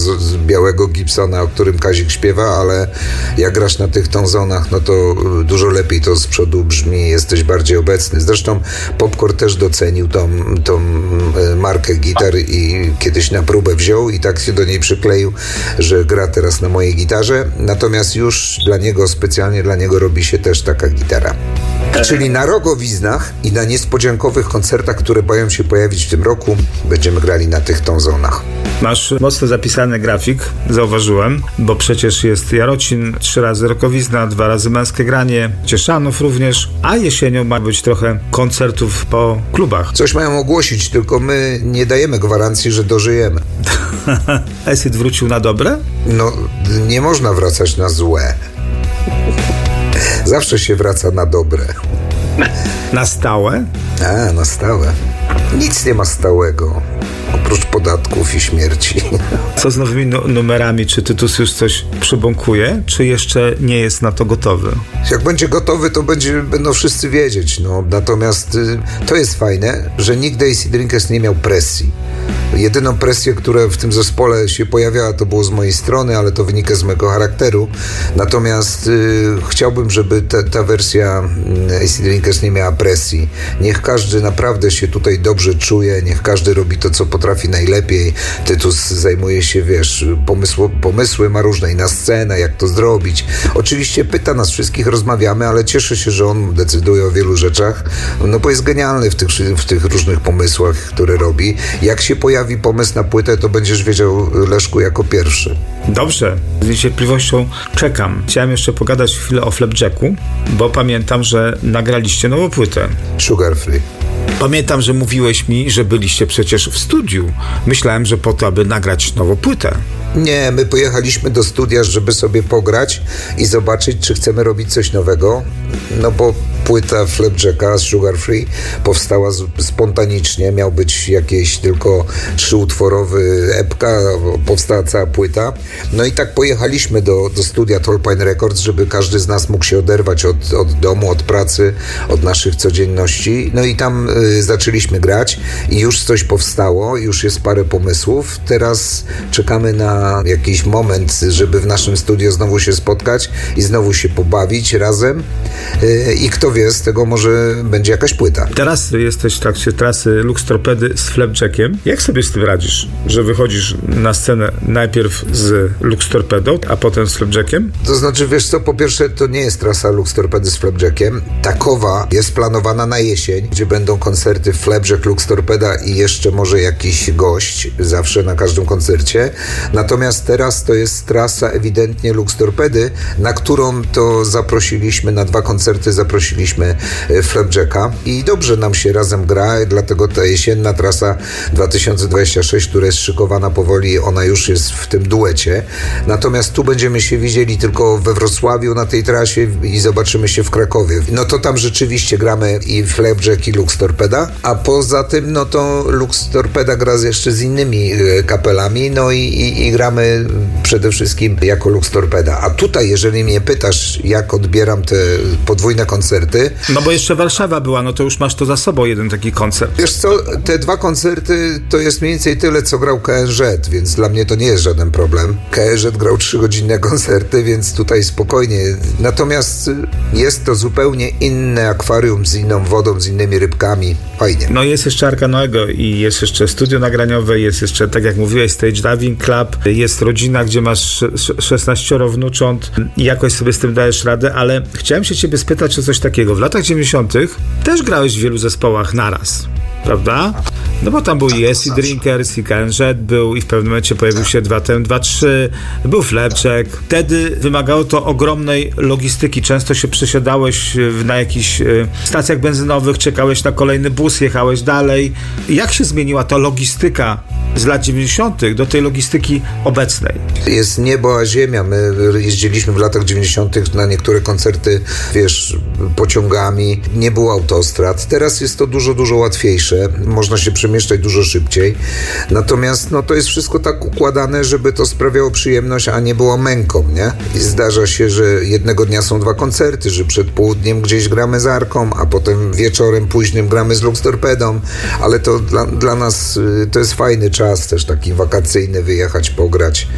z białego Gibsona, o którym Kazik śpiewa, ale jak grasz na tych tonzonach, no to dużo lepiej to z przodu brzmi, jesteś bardziej obecny. Zresztą Popcorn też docenił tą markę gitar i kiedyś na próbę wziął i tak się do niej przykleił, że gra teraz na mojej gitarze. Natomiast już specjalnie dla niego robi się też taka gitara. Czyli na rogowiznach i na niespodziankowych koncertach, które mają się pojawić w tym roku, będziemy grali na tych tonzonach. Masz mocno zapisany grafik, zauważyłem, bo przecież jest Jarocin, 3 razy rokowizna, 2 razy męskie granie, Cieszanów również, a jesienią ma być trochę koncertów po klubach. Coś mają ogłosić, tylko my nie dajemy gwarancji, że dożyjemy. Acid wrócił na dobre? No, nie można wracać na złe. Zawsze się wraca na dobre. Na stałe? Na stałe. Nic nie ma stałego, oprócz podatków i śmierci. Co z nowymi numerami? Czy Tytus już coś przybąkuje, czy jeszcze nie jest na to gotowy? Jak będzie gotowy, to będą wszyscy wiedzieć. No. Natomiast to jest fajne, że nigdy AC Drinkers nie miał presji. Jedyną presję, która w tym zespole się pojawiała, to było z mojej strony, ale to wynika z mojego charakteru. Natomiast chciałbym, żeby ta wersja AC Drinkers nie miała presji. Niech każdy naprawdę się tutaj dobrze czuje, niech każdy robi to, co potrafi najlepiej. Tytus zajmuje się, pomysły ma różne i na scenę, jak to zrobić. Oczywiście pyta nas wszystkich, rozmawiamy, ale cieszę się, że on decyduje o wielu rzeczach, no bo jest genialny w tych różnych pomysłach, które robi. Jak się pojawi pomysł na płytę, to będziesz wiedział, Leszku, jako pierwszy. Dobrze, z niecierpliwością czekam. Chciałem jeszcze pogadać chwilę o Flapjacku, bo pamiętam, że nagraliście nową płytę. Sugar Free. Pamiętam, że mówiłeś mi, że byliście przecież w studiu. Myślałem, że po to, aby nagrać nową płytę. Nie, my pojechaliśmy do studia, żeby sobie pograć i zobaczyć, czy chcemy robić coś nowego. No bo płyta Flapjacka z Sugar Free powstała spontanicznie. Miał być jakieś tylko 3-utworowy epka, powstała cała płyta. No i tak pojechaliśmy do studia Tallpine Records, żeby każdy z nas mógł się oderwać od domu, od pracy, od naszych codzienności. No i tam zaczęliśmy grać i już coś powstało, już jest parę pomysłów. Teraz czekamy na jakiś moment, żeby w naszym studio znowu się spotkać i znowu się pobawić razem. I kto wie, z tego może będzie jakaś płyta. Teraz jesteś w trakcie trasy Lux Torpedy z Flapjackiem. Jak sobie z tym radzisz? Że wychodzisz na scenę najpierw z Lux Torpedą, a potem z Flapjackiem? To znaczy, wiesz co, po pierwsze to nie jest trasa Lux Torpedy z Flapjackiem. Takowa jest planowana na jesień, gdzie będą koncerty Flapjack, Lux Torpeda i jeszcze może jakiś gość, zawsze na każdym koncercie. Natomiast teraz to jest trasa ewidentnie Lux Torpedy, na którą to zaprosiliśmy, na 2 koncerty zaprosiliśmy Flapjacka i dobrze nam się razem gra, dlatego ta jesienna trasa 2026, która jest szykowana powoli, ona już jest w tym duecie. Natomiast tu będziemy się widzieli tylko we Wrocławiu na tej trasie i zobaczymy się w Krakowie. No to tam rzeczywiście gramy i Flapjack i Lux Torpeda, a poza tym no to Lux Torpeda gra jeszcze z innymi kapelami, no i gramy przede wszystkim jako Lux Torpeda. A tutaj, jeżeli mnie pytasz, jak odbieram te podwójne koncerty... No bo jeszcze Warszawa była, no to już masz to za sobą, jeden taki koncert. Wiesz co, te 2 koncerty to jest mniej więcej tyle, co grał KNZ, więc dla mnie to nie jest żaden problem. KNZ grał 3-godzinne koncerty, więc tutaj spokojnie. Natomiast jest to zupełnie inne akwarium z inną wodą, z innymi rybkami. Fajnie. No jest jeszcze Arka Noego i jest jeszcze studio nagraniowe, jest jeszcze, tak jak mówiłeś, Stage Diving Club, jest rodzina, gdzie masz 16 wnucząt i jakoś sobie z tym dajesz radę, ale chciałem się ciebie spytać o coś takiego. W latach 90. też grałeś w wielu zespołach naraz, prawda? No bo tam był i AC Drinkers, i KNZ był, i w pewnym momencie pojawił się 2TM23, był Flapjack. Wtedy wymagało to ogromnej logistyki. Często się przesiadałeś na jakichś stacjach benzynowych, czekałeś na kolejny bus, jechałeś dalej. Jak się zmieniła ta logistyka z lat 90. do tej logistyki obecnej? Jest niebo a ziemia. My jeździliśmy w latach 90. na niektóre koncerty, wiesz, pociągami. Nie było autostrad. Teraz jest to dużo, dużo łatwiejsze. Można się przemieszczać dużo szybciej. Natomiast no, to jest wszystko tak układane, żeby to sprawiało przyjemność, a nie było męką, nie? I zdarza się, że jednego dnia są 2 koncerty, że przed południem gdzieś gramy z Arką, a potem wieczorem późnym gramy z Lux Torpedą, ale to dla nas to jest fajny czas też taki wakacyjny, wyjechać, pograć.